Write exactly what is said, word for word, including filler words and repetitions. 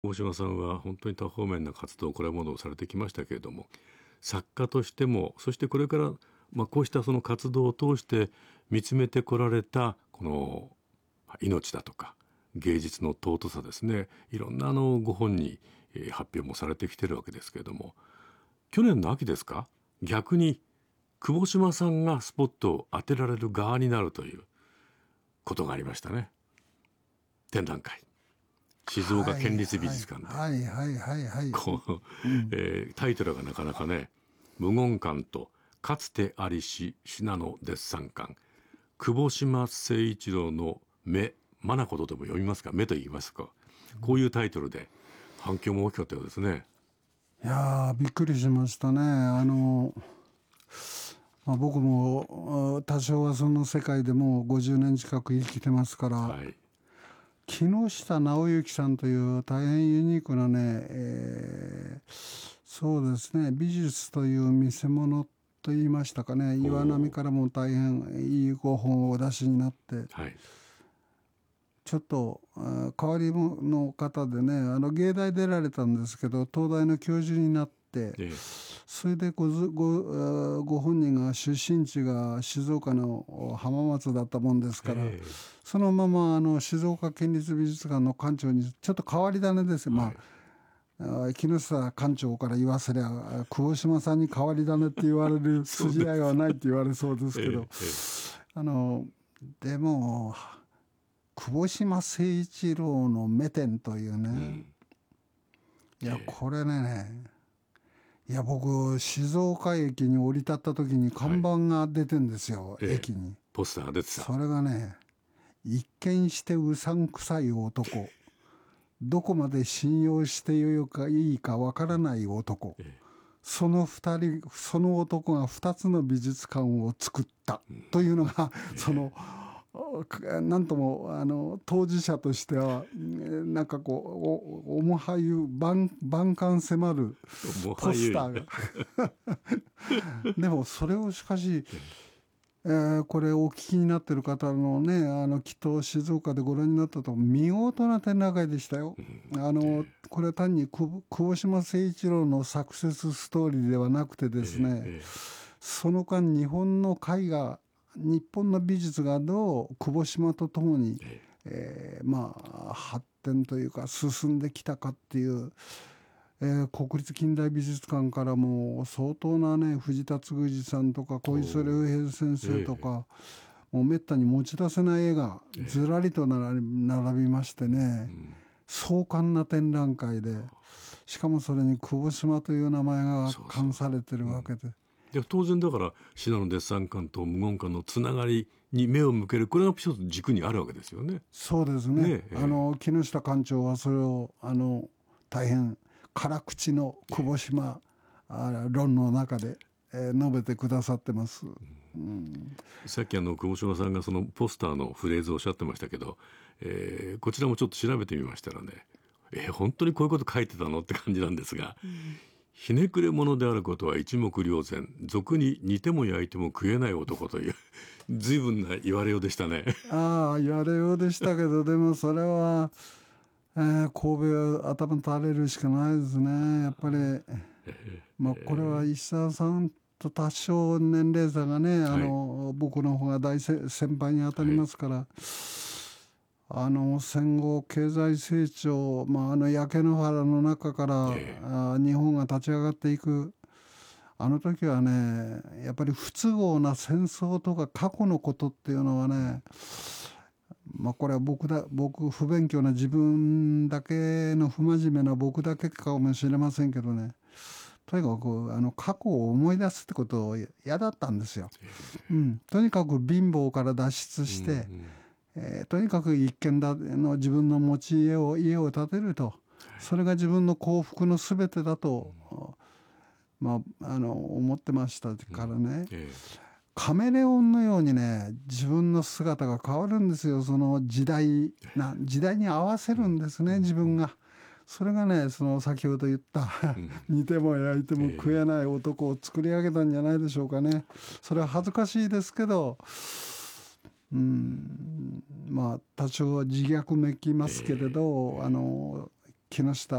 大島さんは本当に多方面な活動、これまでをされてきましたけれども、作家としても、そしてこれから、まあ、こうしたその活動を通して見つめてこられたこの命だとか芸術の尊さですね、いろんなあのご本に、えー発表もされてきてるわけですけれども、去年の秋ですか、逆に久保島さんがスポットを当てられる側になるということがありましたね。展覧会、静岡はい県立美はい術館で、 はいはいはいはい。 こう、 うん。 えータイトルがなかなかね、無言館とかつてありし信濃デッサン館、久保島誠一郎の目、眼とでも読みますか、目と言いますか、こういうタイトルで反響も大きかったようですね。 いやー、びっくりしましたね。あの、まあ、僕もあ多少はその世界でもうごじゅうねん近く生きてますから、 はい。 木下直之さんという大変ユニークなね、えーそうですね、美術という見せ物と言いましたかね、 お岩波ー、 からも大変いいご本をお出しになって、 はい。 ちょっとあ変わりの方でね、あの芸大出られたんですけど、東大の教授になって、 ええ、 それでごずごあご本人が出身地が静岡の浜松だったもんですから、 ええ、 そのままあの静岡県立美術館の館長にちょっと変わり種ですよ。まはい。 ああ木下館長から言わせりゃ久保島さんに変わり種って言われるそうです。 筋合いはないって言われそうですけど、 ええ、えあのでも久保島誠一郎の目点というえ、うね、 ん。 いやええ、 これね、いや僕静岡駅に降り立った時に看はい。 板が出てんですよ、 ええ、 駅に。 ポスターが出てた。 それがね、一見してうさんくさい男、どこまで信用してよかいいかわからない男、 ええ、 その二人、その男が二つの美術館を作ったというのが、その、なんともあの当事者としてはなんかこうお重はゆ万万感迫るもポはゆい。 スターがでもそれをしかし、 ええ、 えーこれお聞きになってる方のね、あのきっと静岡でご覧になったと見事な展覧会でしたよ。あのこれは単に久久保島誠一郎のサクセスストーリーではなくてでえすね、 え、 その間日本の絵画、日本の美術がどう久保島とともに、 ええ、 えーまあ発展というか進んできたかっていう、えー国立近代美術館からも相当なね、藤田嗣治さんとか小磯おー、 良平先生とええ、 か、もうめったに持ち出せない絵がずらりと並び並びましてね、 うん、 壮観な展覧会で、しかもそれに久保島という名前がそうそうそ冠されてるう。うん。 わけで、 で、当然だから、信濃デッサン館と無言館のつながりに目を向ける、これが一つ軸にあるわけですよね。 そうですね。 ねあえ、 の木下館長はそれをあの大変辛口の久保島あ論の中で、えー述べてくださってます。うん、 えさっきあの、久保島さんがそのポスターのフレーズをおっしゃってましたけど、えーこちらもちょっと調べてみましたらね、えー本当にこういうこと書いてたのって感じなんですが、ひねくれ者であることは一目瞭然、俗に煮ても焼いても食えない男という随分な言われようでしたね。 ああ言われようでしたけど、でもそれは、えー神戸は頭垂れるしかないですね。やっぱり、まあ、これは石澤さんと多少年齢差がね、あはい。 の僕の方が大先先輩にあたりはい。 ますから、あの戦後経済成長、まあ、あの焼け野原の中かえらあ日本が立ち上がっていくあの時はね、やっぱり不都合な戦争とか過去のことっていうのはね、まあこれは僕だ僕不勉強な自分だけの不真面目な僕だけかもしれませんけどね、とにかくあの過去を思い出すってことを嫌だったんですよ。うん、とにかく貧乏から脱出え、うん、うして、 ん。 えーとにかく一軒建ての自分の持ち家を家を建てると、それが自分の幸福のすべてだと、まあ、あの思ってましたからね。 えカメレオンのようにね、自分の姿が変わるんですよ。その時代な時代に合わせるんですね、自分が。それがね、その先ほど言ったえ、うん、 煮ても焼いても食ええない男を作り上げたんじゃないでしょうかね。それは恥ずかしいですけど、うん、まあ多少は自虐めきますけれえ、えど、あの木下